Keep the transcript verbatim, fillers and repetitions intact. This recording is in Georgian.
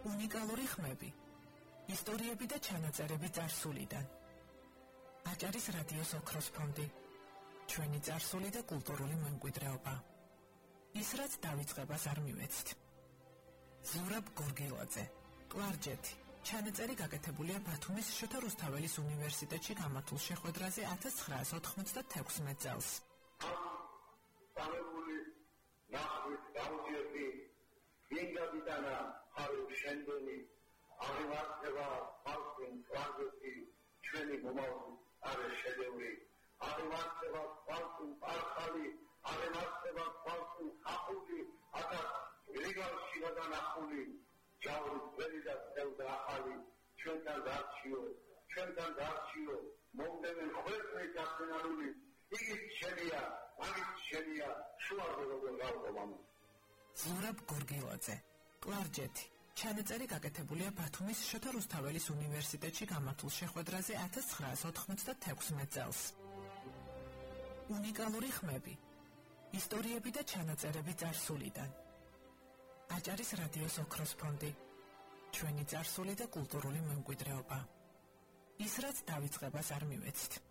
უნიკალური ხმები, ისტორიები და ჩანაწერები წარსულიდან. აჭარის რადიოს ოქროს ფონდი, ჩვენი წარსული და კულტურული მემკვიდრეობა. ის რაც დავიწყებას არ მივეცით. ზურაბ გორგილაძე, კლარჯეთი. ჩანაწერი გაკეთებულია ბათუმის შოთა რუსთაველის უნივერსიტეტში გამართულ შეხვედრაზე ათას ცხრაას ოთხმოცდათექვსმეტ წელს. სამებული ნახვის დაუჯერდი ვინგადიტანა ხარო შენდენი აღიმართება ფალკინ კლარჯეთი ჩვენი მომავალი არის შედევრი აღიმართება ფალკინ არხალი აღიმართება ფალკინ ახული აკა რიგალში გადანახული ჯავრი ველი და წელდა ახალი ჩვენთან დარჩიო ჩვენთან დარჩიო მომდევნო ყველაფერი დაფინალური იგი შენია ამით შენია შუაზე როგორ გავყობამ. ზურაბ გორგილაძე, კლარჯეთი. ჩანაწერი გაკეთებულია ბათუმის შოთა რუსთაველის უნივერსიტეტში გამართულ შეხვედრაზე ათას ცხრაას ოთხმოცდათექვსმეტ წელს. უნიკალური ხმები, ისტორიები და ჩანაწერები წარსულიდან. აჭარის რადიოს ოქროს ფონდი, ჩვენი წარსული და კულტურული მემკვიდრეობა. ის რაც დავიწყებას არ მივეცით.